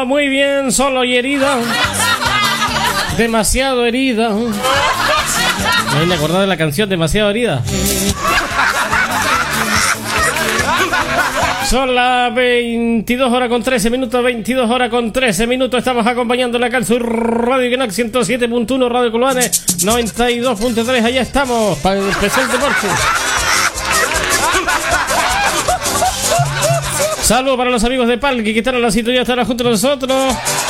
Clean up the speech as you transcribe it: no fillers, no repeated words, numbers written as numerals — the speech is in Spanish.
Solo, muy bien, solo y herida. Demasiado herida. ¿Me acordás de la canción Demasiado herida? Son las 22 horas con 13 minutos, 22 horas con 13 minutos. Estamos acompañándola acá en su Radio Quenac 107.1, Radio Coloane 92.3. Allá estamos para el especial deporte. Saludos para los amigos de Palqui que están en la sintonía, están junto a nosotros.